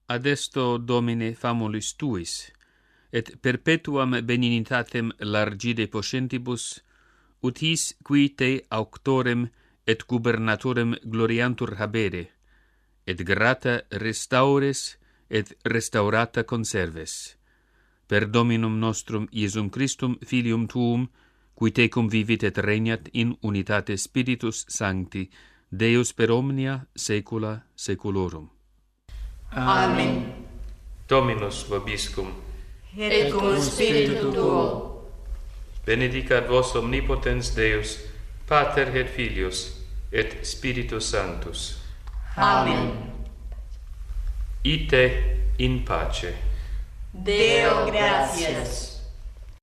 adesto Domine famulis tuis, et perpetuam beninitatem largide poscentibus, ut his qui te auctorem et gubernatorem gloriantur habere, et grata restaures et restaurata conserves. Per Dominum nostrum Iesum Christum Filium Tuum, qui tecum vivit et regnat in unitate Spiritus Sancti, Deus per omnia saecula saeculorum. Amen. Dominus vobiscum. Et cum spiritu tuo. Benedicat vos omnipotens Deus, Pater et Filius, et Spiritus Sanctus. Amen. Ite in pace. Deo gratias.